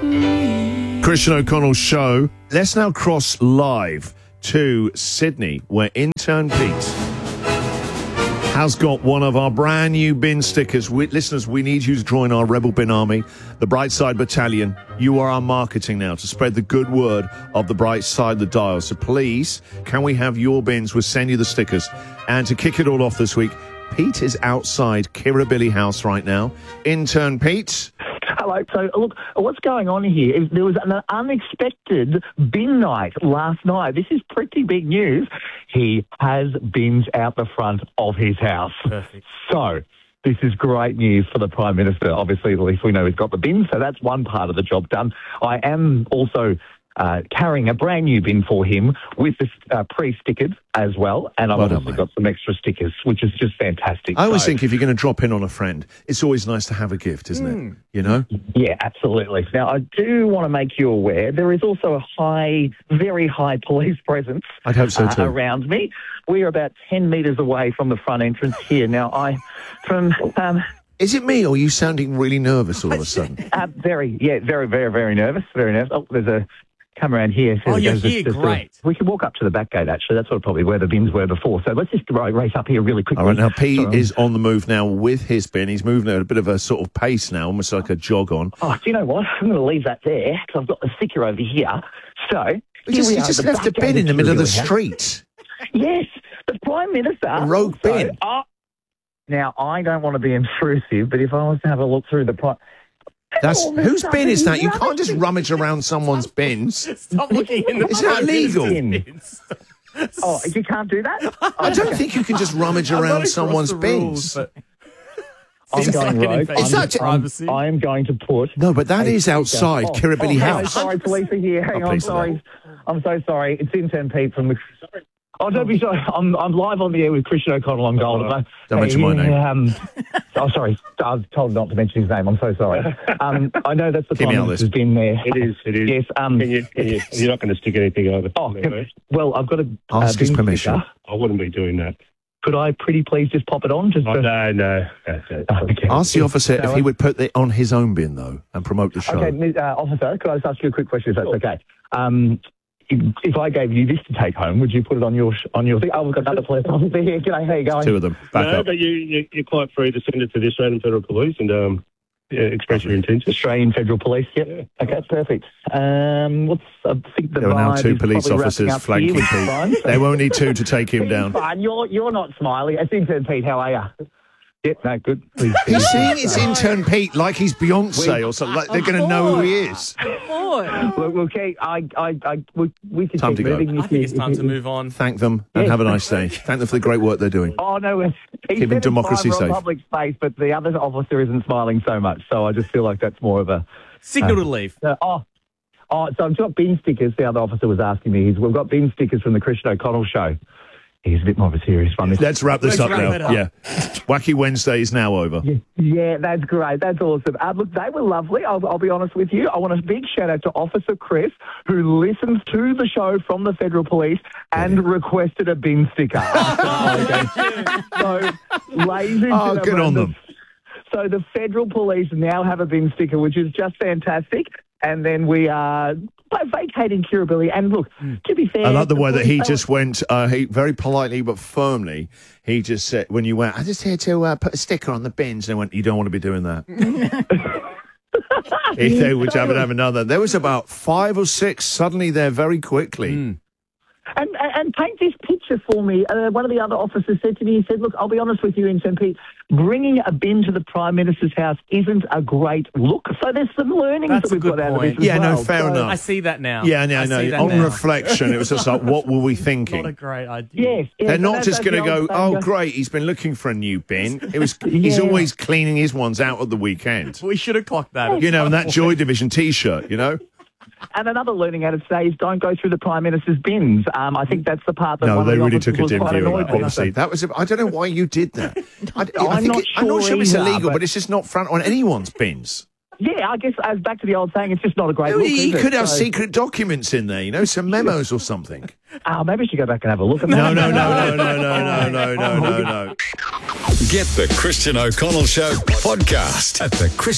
Christian O'Connell's show. Let's now cross live to Sydney, where intern Pete has got one of our brand new bin stickers. Listeners, we need you to join our Rebel Bin Army, the Brightside Battalion. You are our marketing now to spread the good word of the bright side of the dial. So please, can we have your bins? We'll send you the stickers. And to kick it all off this week, Pete is outside Kirribilli House right now. Intern Pete. Hello. So, look, what's going on here is there was an unexpected bin night last night. This is pretty big news. He has bins out the front of his house. Perfect. So, this is great news for the Prime Minister. Obviously, at least we know he's got the bin, so that's one part of the job done. I am also carrying a brand new bin for him with the pre-stickered as well, and I've obviously got some extra stickers, which is just fantastic. I always think if you're going to drop in on a friend, it's always nice to have a gift, isn't it? You know? Yeah, absolutely. Now, I do want to make you aware there is also a very high police presence. I'd hope so too. Around me. We are about 10 metres away from the front entrance here. Now, Is it me, or are you sounding really nervous all of a sudden? Very, very nervous. Very nervous. Oh, there's a come around here. Oh, you're here, great. We can walk up to the back gate, actually. That's probably where the bins were before. So let's just race up here really quickly. All right, now Pete is on the move now with his bin. He's moving at a bit of a sort of pace now, almost like a jog on. Oh, do you know what? I'm going to leave that there because I've got the sticker over here. So He just left a bin in the middle of the street. Yes, the Prime Minister. A rogue bin. Now, I don't want to be intrusive, but if I was to have a look through the... Whose bin is that? You can't just rummage around someone's bins. Stop looking in the Is that illegal? Oh, you can't do that? I don't think you can just rummage around someone's bins. I'm going rogue. Privacy. I am going to put... No, but that is outside Kirribilli House. Sorry, police are here. Hang on, sorry. I'm so sorry. It's intern Pete from the... Oh, don't be sorry. I'm live on the air with Christian O'Connell on Gold. Don't mention my name. Sorry. I was told not to mention his name. I'm so sorry. I know that's the Prime Minister's been there. It is. Yes. You're not going to stick anything over. Oh, well, I've got to ask his permission. I wouldn't be doing that. Could I pretty please just pop it on? No. Okay. Ask the officer if he would put it on his own bin, though, and promote the show. Okay, officer, could I just ask you a quick question, if that's okay? If I gave you this to take home, would you put it on your thing? Oh, we've got another police officer here. G'day, how you going? Two of them. Back up. But you're quite free to send it to the Australian Federal Police and express your intentions. Australian Federal Police, yep. Yeah. Okay, perfect. I think there are now two police officers flanking Pete. They won't need two to take him down. Fine. You're not smiling. It's intern Pete. How are you? Yep, no, good. He's saying it's intern Pete like he's Beyonce or something. Like they're going to know who he is. Look, okay, we can Time keep to go. moving. I think it's time to move on. Thank them and have a nice day. Thank them for the great work they're doing. Oh, no, Keeping democracy safe. Public space, but the other officer isn't smiling so much, so I just feel like that's more of a... Signal to leave. So I've got bin stickers, the other officer was asking me. We've got bin stickers from the Christian O'Connell show. He's a bit more of a serious one. Let's wrap this up now. Yeah. Wacky Wednesday is now over. Yeah, that's great. That's awesome. Look, they were lovely. I'll be honest with you. I want a big shout out to Officer Chris, who listens to the show from the Federal Police and requested a bin sticker. So, ladies and gentlemen, good on them. So the Federal Police now have a bin sticker, which is just fantastic. And then we are vacating Kirribilli. And look, to be fair... I like the way that he just went, he very politely but firmly, he just said, when you went, I'm just here to put a sticker on the bins. And they went, you don't want to be doing that. If they would have another. There was about 5 or 6 suddenly there very quickly. And paint this picture for me. One of the other officers said to me, he said, look, I'll be honest with you, Intern Pete, bringing a bin to the Prime Minister's house isn't a great look. So there's some learnings that we've got out of this as well. Fair enough. I see that now. Yeah, no. On reflection, it was just like, what were we thinking? Not a great idea. Yes. They're not just going to go, oh, great, he's been looking for a new bin. He's always cleaning his ones out at the weekend. We should have clocked that. You know, and that Joy Division T-shirt, you know? And another learning out of today is don't go through the Prime Minister's bins. I think that's the part that no, one they of the really took a was dim quite view of annoyed that, with. obviously. That was I don't know why you did that. I'm not sure it's either, illegal, but but it's just not front on anyone's bins. Yeah, I guess as back to the old saying, it's just not a great look. He is could it? have So- secret documents in there, you know, some memos or something. Maybe I should go back and have a look at that. No. Get the Christian O'Connell Show podcast at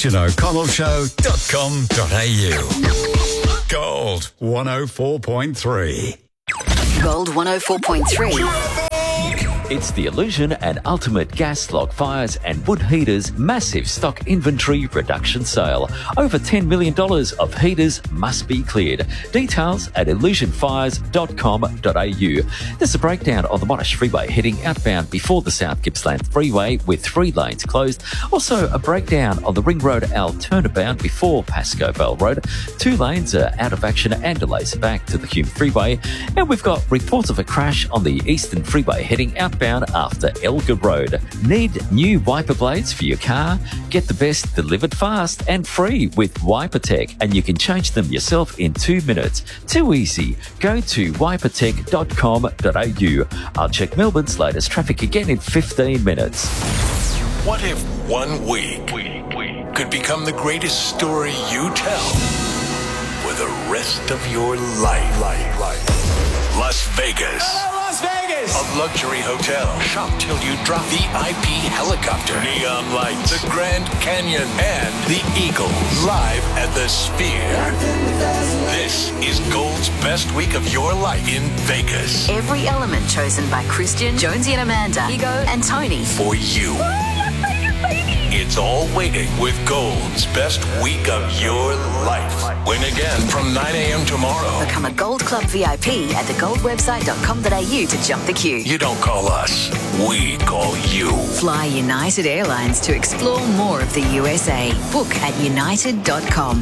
thechristianoconnellshow.com.au. Gold 104.3. Gold 104.3. It's the Illusion and Ultimate Gas Log Fires and Wood Heaters massive stock inventory reduction sale. Over $10 million of heaters must be cleared. Details at illusionfires.com.au. There's a breakdown on the Monash Freeway heading outbound before the South Gippsland Freeway with 3 lanes closed. Also a breakdown on the Ring Road Al turnabout before Pascoe Bell Road. 2 lanes are out of action and delays back to the Hume Freeway. And we've got reports of a crash on the Eastern Freeway heading outbound after Elgar Road. Need new wiper blades for your car? Get the best delivered fast and free with WiperTech, and you can change them yourself in 2 minutes. Too easy. Go to wipertech.com.au. I'll check Melbourne's latest traffic again in 15 minutes. What if 1 week could become the greatest story you tell for the rest of your life? Las Vegas. Las Vegas! A luxury hotel. Shop till you drop. VIP helicopter. Neon lights. The Grand Canyon. And the Eagles. Live at the Sphere. This is Gold's best week of your life in Vegas. Every element chosen by Christian, Jonesy and Amanda, Ego and Tony. For you. It's all waiting with Gold's best week of your life. Win again from 9 a.m. tomorrow. Become a Gold Club VIP at thegoldwebsite.com.au to jump the queue. You don't call us, we call you. Fly United Airlines to explore more of the USA. Book at united.com.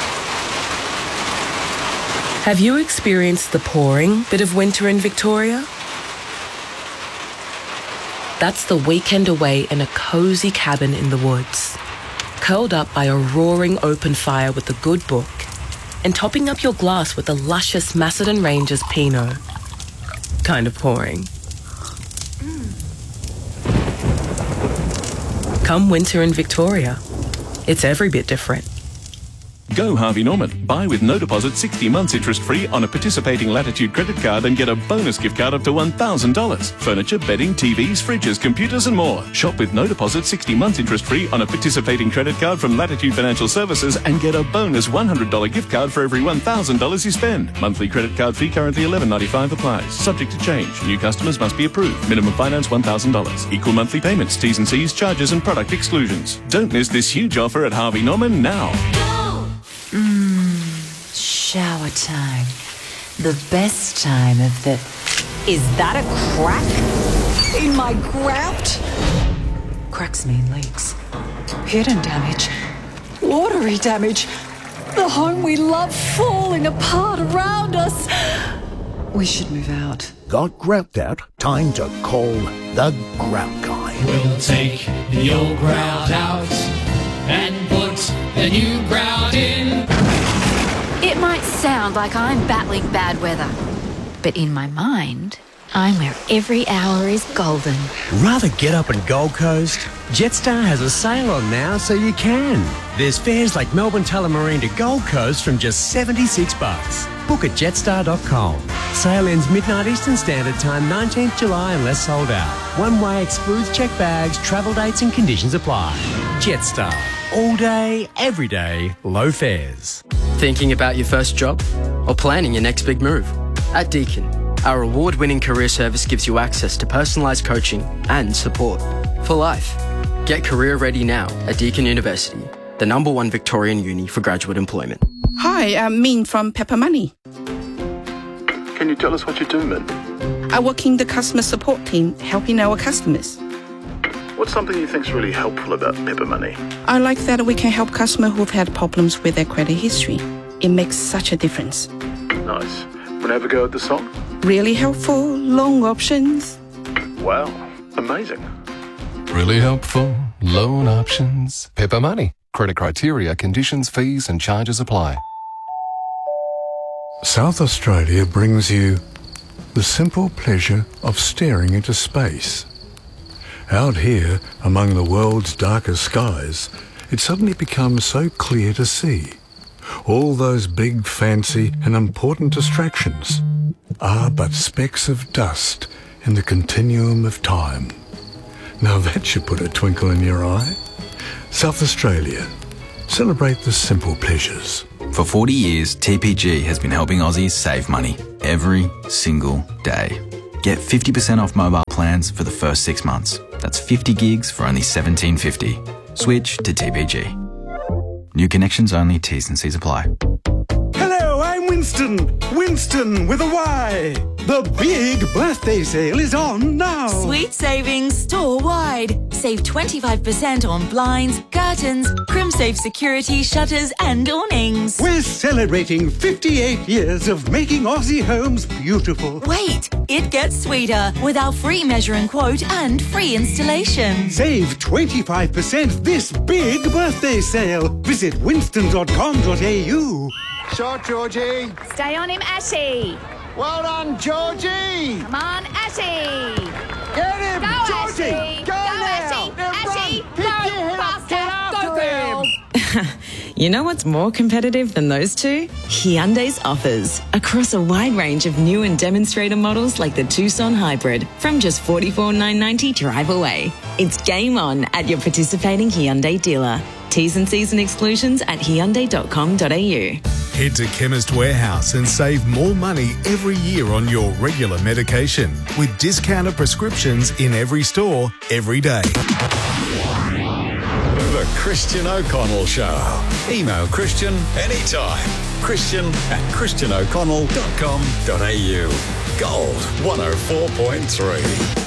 Have you experienced the pouring bit of winter in Victoria? That's the weekend away in a cosy cabin in the woods, curled up by a roaring open fire with a good book, and topping up your glass with a luscious Macedon Rangers Pinot. Kind of pouring. Come winter in Victoria, it's every bit different. Go Harvey Norman. Buy with no deposit 60 months interest-free on a participating Latitude credit card and get a bonus gift card up to $1,000. Furniture, bedding, TVs, fridges, computers and more. Shop with no deposit 60 months interest-free on a participating credit card from Latitude Financial Services and get a bonus $100 gift card for every $1,000 you spend. Monthly credit card fee currently $11.95 applies. Subject to change. New customers must be approved. Minimum finance $1,000. Equal monthly payments, T's and C's, charges and product exclusions. Don't miss this huge offer at Harvey Norman now. Shower time. The best time of the... Is that a crack in my grout? Cracks mean leaks. Hidden damage. Watery damage. The home we love falling apart around us. We should move out. Got grout out? Time to call the Grout Guy. We'll take the old grout out and put the new grout in. It might sound like I'm battling bad weather, but in my mind, I'm where every hour is golden. Rather get up in Gold Coast? Jetstar has a sale on now, so you can. There's fares like Melbourne Tullamarine to Gold Coast from just $76. Book at jetstar.com. Sale ends midnight Eastern Standard Time, 19th July unless sold out. One way excludes check bags, travel dates and conditions apply. Jetstar. All day, every day, low fares. Thinking about your first job? Or planning your next big move? At Deakin, our award-winning career service gives you access to personalised coaching and support for life. Get career ready now at Deakin University, the #1 Victorian uni for graduate employment. Hi, I'm Min from Pepper Money. Can you tell us what you do, Min? I work in the customer support team, helping our customers. What's something you think's really helpful about Pepper Money? I like that we can help customers who've had problems with their credit history. It makes such a difference. Nice. Want to have a go at the song? Really helpful, long options. Wow, amazing. Really helpful, loan options. Pepper Money. Credit criteria, conditions, fees and charges apply. South Australia brings you the simple pleasure of staring into space. Out here, among the world's darkest skies, it suddenly becomes so clear to see. All those big, fancy and important distractions are but specks of dust in the continuum of time. Now that should put a twinkle in your eye. South Australia. Celebrate the simple pleasures. For 40 years, TPG has been helping Aussies save money every single day. Get 50% off mobile plans for the first 6 months. That's 50 gigs for only $17.50. Switch to TPG. New connections only, T's and C's apply. Hello, I'm Winston. Winston with a Y. The big birthday sale is on now. Sweet savings store-wide. Save 25% on blinds, curtains, CrimSafe security shutters and awnings. We're celebrating 58 years of making Aussie homes beautiful. Wait, it gets sweeter with our free measure and quote and free installation. Save 25% this big birthday sale. Visit winston.com.au. Shot, Georgie. Stay on him, Ashy. Well done, Georgie. Come on, Ashy. Get him, Go, Georgie. Ashy. Go now. Ashy. Now Ashy. run. Go, Pick your head up. faster. Get after Go, girl. You know what's more competitive than those two? Hyundai's offers. Across a wide range of new and demonstrator models like the Tucson Hybrid from just $44,990 drive away. It's game on at your participating Hyundai dealer. T's and C's and exclusions at hyundai.com.au. Head to Chemist Warehouse and save more money every year on your regular medication with discounted prescriptions in every store, every day. The Christian O'Connell Show. Email Christian anytime. Christian@christianoconnell.com.au. Gold 104.3.